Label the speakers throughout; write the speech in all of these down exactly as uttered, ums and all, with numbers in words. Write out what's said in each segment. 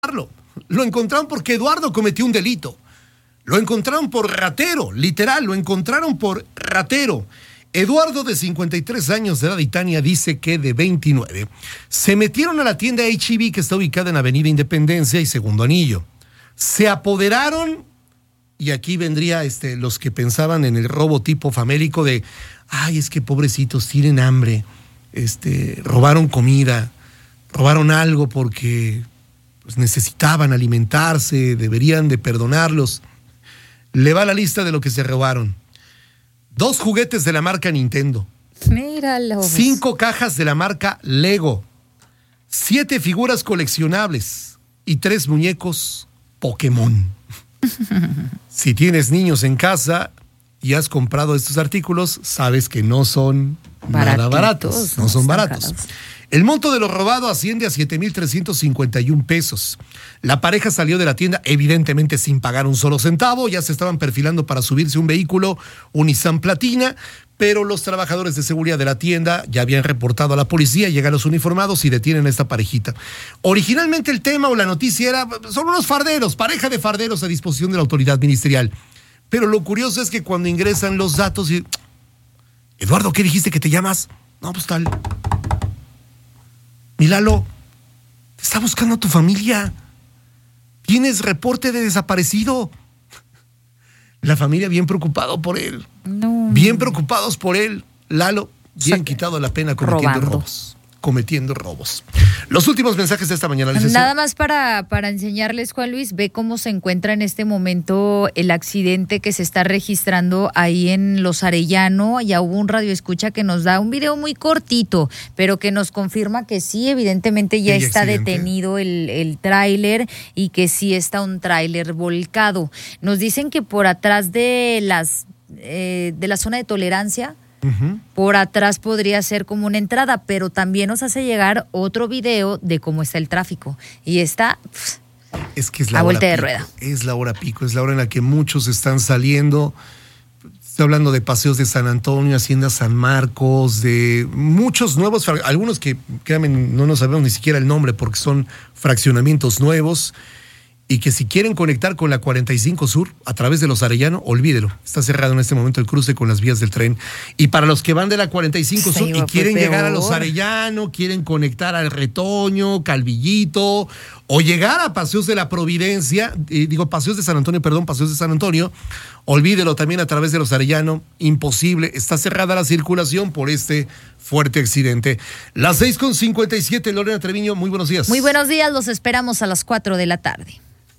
Speaker 1: Lo encontraron porque Eduardo cometió un delito. Lo encontraron por ratero, literal, lo encontraron por ratero. Eduardo, de cincuenta y tres años de edad, y Tania dice que de veintinueve, se metieron a la tienda H E B que está ubicada en Avenida Independencia y Segundo Anillo. Se apoderaron, y aquí vendría este, los que pensaban en el robo tipo famélico de, ay, es que pobrecitos tienen hambre, este, robaron comida, robaron algo porque pues, necesitaban alimentarse, deberían de perdonarlos. Le va la lista de lo que se robaron. Dos juguetes de la marca Nintendo.
Speaker 2: Míralos.
Speaker 1: Cinco cajas de la marca Lego. Siete figuras coleccionables. Y tres muñecos Pokémon. Si tienes niños en casa y has comprado estos artículos, sabes que no son Baratitos, nada baratos. No, no son baratos. Caros. El monto de lo robado asciende a siete mil trescientos cincuenta y un pesos. La pareja salió de la tienda evidentemente sin pagar un solo centavo, ya se estaban perfilando para subirse un vehículo, un Nissan Platina, pero los trabajadores de seguridad de la tienda ya habían reportado a la policía, llegan los uniformados y detienen a esta parejita. Originalmente el tema o la noticia era, son unos farderos, pareja de farderos a disposición de la autoridad ministerial. Pero lo curioso es que cuando ingresan los datos y... Eduardo, ¿qué dijiste que te llamas? No, pues tal... Milalo, te está buscando tu familia. Tienes reporte de desaparecido. La familia bien preocupado por él.
Speaker 2: No.
Speaker 1: Bien preocupados por él. Lalo, bien o sea, quitado la pena cometiendo robando. robos. Cometiendo robos. Los últimos mensajes de esta mañana, licenciada.
Speaker 2: Nada más para, para enseñarles, Juan Luis, ve cómo se encuentra en este momento el accidente que se está registrando ahí en Los Arellano. Ya hubo un radioescucha que nos da un video muy cortito, pero que nos confirma que sí, evidentemente ya está accidente? detenido el, el tráiler y que sí está un tráiler volcado. Nos dicen que por atrás de las eh, de la zona de tolerancia, Uh-huh. por atrás podría ser como una entrada, pero también nos hace llegar otro video de cómo está el tráfico y está pff,
Speaker 1: es que es la
Speaker 2: a
Speaker 1: hora
Speaker 2: vuelta de
Speaker 1: pico,
Speaker 2: rueda.
Speaker 1: Es la hora pico, es la hora en la que muchos están saliendo. Estoy hablando de paseos de San Antonio, Hacienda San Marcos, de muchos nuevos, algunos que créanme no nos sabemos ni siquiera el nombre porque son fraccionamientos nuevos. Y que si quieren conectar con la cuarenta y cinco Sur a través de Los Arellano, olvídelo. Está cerrado en este momento el cruce con las vías del tren. Y para los que van de la cuarenta y cinco Sur y quieren llegar a Los Arellano, quieren conectar al Retoño, Calvillito, o llegar a Paseos de la Providencia, eh, digo Paseos de San Antonio, perdón, Paseos de San Antonio, olvídelo también a través de Los Arellano. Imposible, está cerrada la circulación por este fuerte accidente. Las seis con cincuenta y siete, Lorena Treviño, muy buenos días.
Speaker 2: Muy buenos días, los esperamos a las cuatro de la tarde.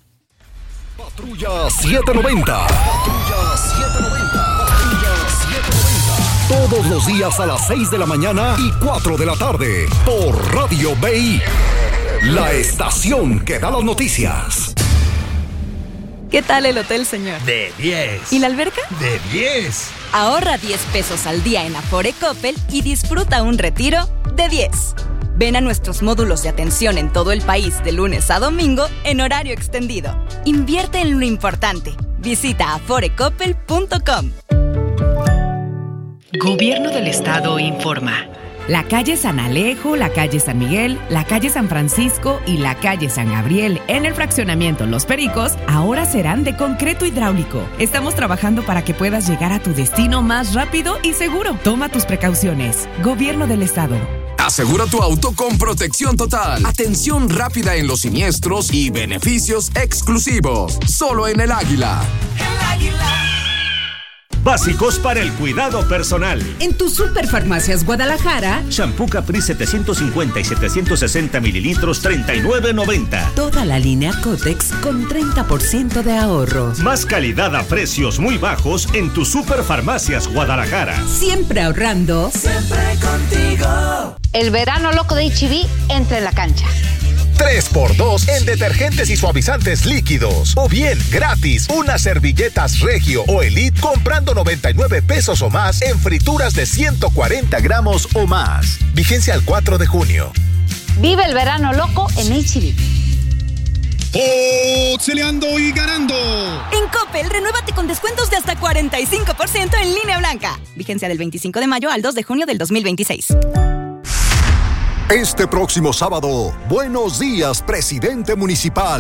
Speaker 3: Patrulla setecientos noventa. Patrulla setecientos noventa. Patrulla setecientos noventa. Todos los días a las seis de la mañana y cuatro de la tarde por Radio B I. La estación que da las noticias.
Speaker 4: ¿Qué tal el hotel, señor?
Speaker 5: De diez.
Speaker 4: ¿Y la alberca?
Speaker 5: De diez.
Speaker 4: Ahorra diez pesos al día en Afore Coppel y disfruta un retiro de diez. Ven a nuestros módulos de atención en todo el país de lunes a domingo en horario extendido. Invierte en lo importante. Visita afore coppel punto com.
Speaker 6: Gobierno del Estado informa. La calle San Alejo, la calle San Miguel, la calle San Francisco y la calle San Gabriel en el fraccionamiento Los Pericos ahora serán de concreto hidráulico. Estamos trabajando para que puedas llegar a tu destino más rápido y seguro. Toma tus precauciones. Gobierno del Estado.
Speaker 7: Asegura tu auto con protección total, atención rápida en los siniestros y beneficios exclusivos. Solo en El Águila.
Speaker 8: El Águila.
Speaker 9: Básicos para el cuidado personal.
Speaker 10: En tu Superfarmacias Guadalajara,
Speaker 9: shampoo Capri setecientos cincuenta y setecientos sesenta mililitros, treinta y nueve noventa.
Speaker 10: Toda la línea Cotex con treinta por ciento de ahorro.
Speaker 9: Más calidad a precios muy bajos en tu Superfarmacias Guadalajara.
Speaker 10: Siempre ahorrando.
Speaker 8: Siempre contigo.
Speaker 11: El verano loco de H E B entra en la cancha.
Speaker 3: tres por dos en detergentes y suavizantes líquidos. O bien, gratis, unas servilletas Regio o Elite comprando noventa y nueve pesos o más en frituras de ciento cuarenta gramos o más. Vigencia al cuatro de junio.
Speaker 11: Vive el verano loco en H E
Speaker 12: B. ¡Oxeleando y ganando!
Speaker 4: En Coppel, renuévate con descuentos de hasta cuarenta y cinco por ciento en línea blanca. Vigencia del veinticinco de mayo al dos de junio del dos mil veintiséis.
Speaker 3: Este próximo sábado, Buenos Días, Presidente Municipal.